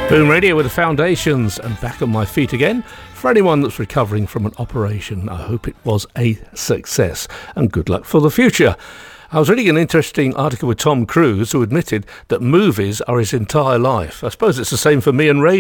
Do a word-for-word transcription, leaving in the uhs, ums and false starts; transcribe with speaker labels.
Speaker 1: Boom Radio with the Foundations and back on my feet again. For anyone that's recovering from an operation, I hope it was a success and good luck for the future. I was reading an interesting article with Tom Cruise, who admitted that movies are his entire life. I suppose it's the same for me and radio.